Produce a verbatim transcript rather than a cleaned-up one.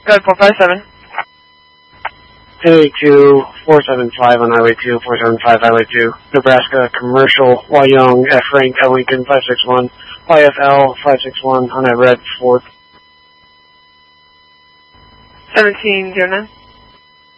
Go ahead, four five seven. A two, four seven five on Highway two, four seven five Highway two, Nebraska, Commercial, Wyong, F Frank, L Lincoln, five six one, Y F L, five six one, on that red Ford. seventeen zero nine.